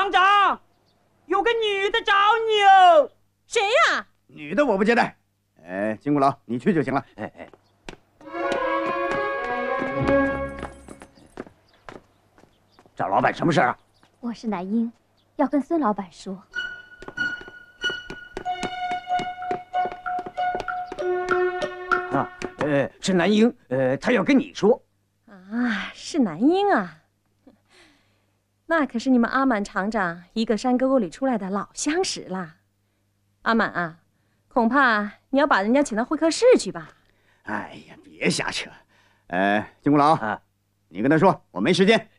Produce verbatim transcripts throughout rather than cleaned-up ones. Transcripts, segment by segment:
厂长，有个女的找你哦。 谁呀？ 女的我不接待。哎，金姑老，你去就行了。哎哎。找老板什么事啊？ 我是南英，要跟孙老板说。 啊，呃，是南英，呃，他要跟你说。 啊，是南英啊。那可是你们阿满厂长一个山沟沟里出来的老相识啦。阿满啊，恐怕你要把人家请到会客室去吧。 哎呀，别瞎扯。呃，金姑老啊，你跟他说我没时间。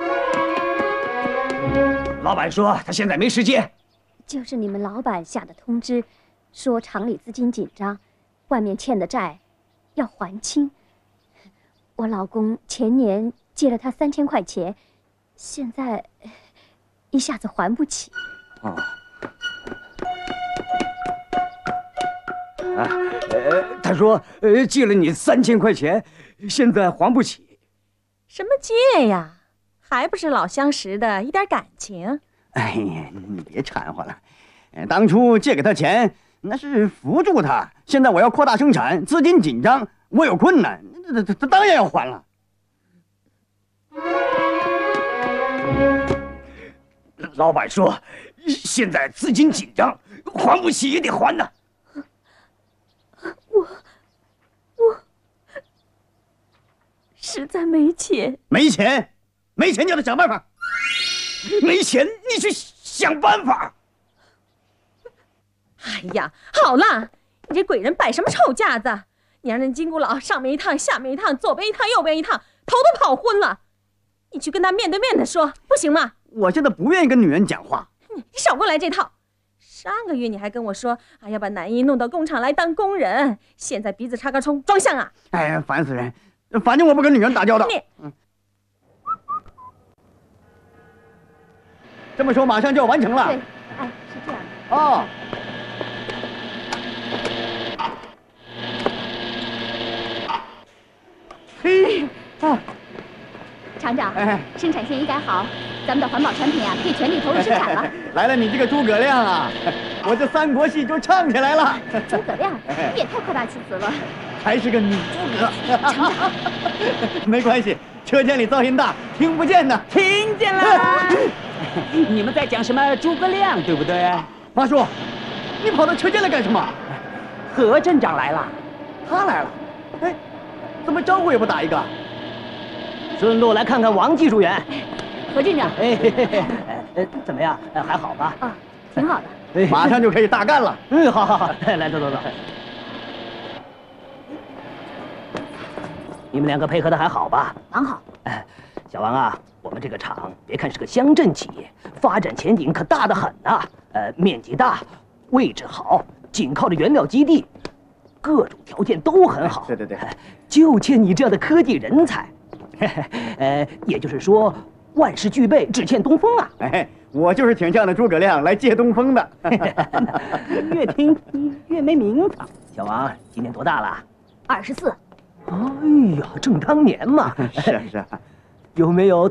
老板说他现在没时间。 就是你们老板下的通知，说厂里资金紧张，外面欠的债要还清。我老公前年借了他三千块钱，现在一下子还不起。 哦。啊，呃，他说，呃，借了你三千块钱，现在还不起。 什么借呀？还不是老相识的，一点感情。 哎呀，你别掺和了。当初借给他钱，那是扶助他。现在我要扩大生产，资金紧张，我有困难，这这这当然要还了。老板说，现在资金紧张，还不起也得还呢。 我我实在没钱。 没钱，没钱就得想办法。没钱，你去想办法。 哎呀，好了，你这鬼人摆什么臭架子？你让人金姑老上面一趟，下面一趟，左边一趟，右边一趟，头都跑昏了。你去跟他面对面的说，不行吗？ 我现在不愿意跟女人讲话。 你少给我来这套。上个月你还跟我说，哎，要把南一弄到工厂来当工人，现在鼻子插根葱，装像啊！ 哎呀，烦死人！反正我不跟女人打交道。 你， 嗯，这么说马上就要完成了。 对，哎，是这样的。 哦。嘿，啊， 厂长， 哎， 生产线一改好，咱们的环保产品啊，可以全力投入生产了。 来了，你这个诸葛亮啊，我这三国戏就唱起来了。 诸葛亮，你也太夸大其词了。 还是个女诸葛。 厂长， 没关系，车间里噪音大，听不见呢。 听见了。你们在讲什么诸葛亮，对不对？ 马叔，你跑到车间来干什么？ 何镇长来了。 他来了。哎，怎么招呼也不打一个？ 顺路来看看王技术员。 何镇长， 哎，嘿嘿嘿，呃，怎么样？还好吧？ 啊，挺好的。 马上就可以大干了。 嗯，好好好，来，走走走。你们两个配合的还好吧？ 蛮好。 哎，小王啊，我们这个厂别看是个乡镇企业，发展前景可大得很呐。呃，面积大，位置好，紧靠着原料基地，各种条件都很好。 对对对， 就欠你这样的科技人才。呃，也就是说，万事俱备，只欠东风啊。 哎，我就是挺这样的诸葛亮来借东风的。 越听越没名堂。小王今年多大了？ 二十四。 哎呀，正当年嘛。 是啊是啊。 有没有